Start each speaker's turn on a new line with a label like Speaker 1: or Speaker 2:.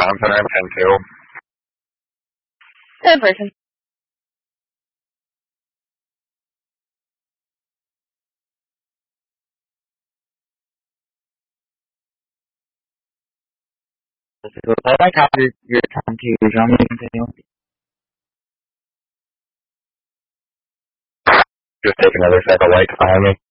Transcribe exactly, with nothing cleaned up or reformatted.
Speaker 1: Wisconsin, I'm ten two.
Speaker 2: Ten person.
Speaker 3: I like how your, your time to use on you continue.
Speaker 1: Just take another sec of light behind me.